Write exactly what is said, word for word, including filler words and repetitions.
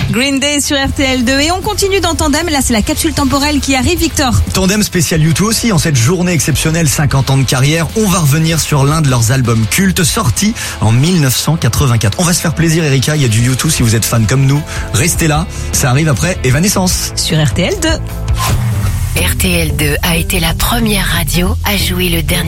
Green Day sur R T L deux et on continue dans Tandem. Là, c'est la capsule temporelle qui arrive, Victor. Tandem spécial U deux aussi. En cette journée exceptionnelle, cinquante ans de carrière, on va revenir sur l'un de leurs albums cultes sortis en mille neuf cent quatre-vingt-quatre. On va se faire plaisir, Erika. Il y a du U deux si vous êtes fan comme nous. Restez là. Ça arrive après Evanescence. Sur R T L deux. R T L deux a été la première radio à jouer le dernier